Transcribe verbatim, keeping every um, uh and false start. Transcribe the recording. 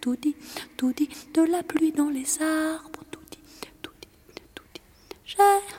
tout dit, tout dit, de la pluie dans les arbres, tout dit, tout dit, tout dit. J'ai